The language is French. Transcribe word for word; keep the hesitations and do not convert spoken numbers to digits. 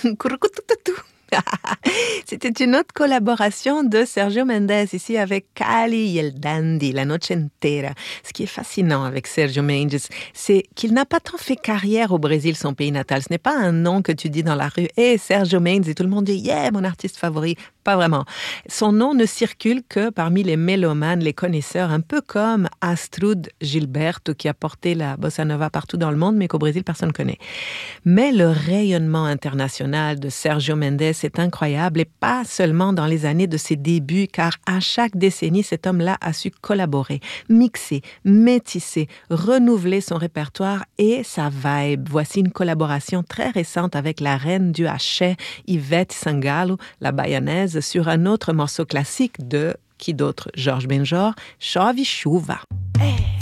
C'était une autre collaboration de Sergio Mendes ici avec Cali et el Dandy, La Noche Entera. Ce qui est fascinant avec Sergio Mendes, c'est qu'il n'a pas tant fait carrière au Brésil, son pays natal. Ce n'est pas un nom que tu dis dans la rue. « Hey, Sergio Mendes » et tout le monde dit « Yeah, mon artiste favori ». Pas vraiment. Son nom ne circule que parmi les mélomanes, les connaisseurs, un peu comme Astrud Gilberto qui a porté la bossa nova partout dans le monde, mais qu'au Brésil, personne ne connaît. Mais le rayonnement international de Sergio Mendes est incroyable et pas seulement dans les années de ses débuts, car à chaque décennie, cet homme-là a su collaborer, mixer, métisser, renouveler son répertoire et sa vibe. Voici une collaboration très récente avec la reine du hachais, Ivete Sangalo, la bayanaise, sur un autre morceau classique de, qui d'autre, Jorge Benjor, Chove Chuva. Hey.